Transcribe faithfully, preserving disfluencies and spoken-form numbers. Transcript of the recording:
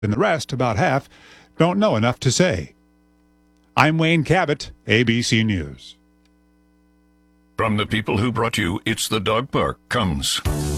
and the rest, about half, don't know enough to say. I'm Wayne Cabot, A B C News. From the people who brought you It's the Dog Park comes